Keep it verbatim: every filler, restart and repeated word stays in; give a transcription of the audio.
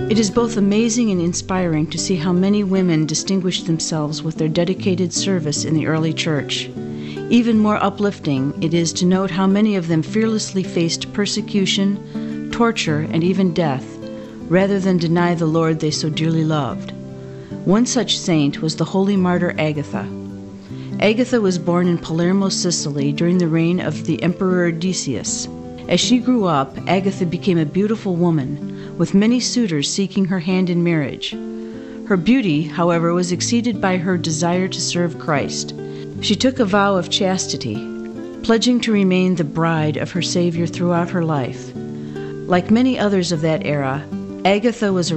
It is both amazing and inspiring to see how many women distinguished themselves with their dedicated service in the early church. Even more uplifting it is to note how many of them fearlessly faced persecution, torture, and even death, rather than deny the Lord they so dearly loved. One such saint was the holy martyr Agatha. Agatha was born in Palermo, Sicily, during the reign of the Emperor Decius. As she grew up, Agatha became a beautiful woman, with many suitors seeking her hand in marriage. Her beauty, however, was exceeded by her desire to serve Christ. She took a vow of chastity, pledging to remain the bride of her Savior throughout her life. Like many others of that era, Agatha was a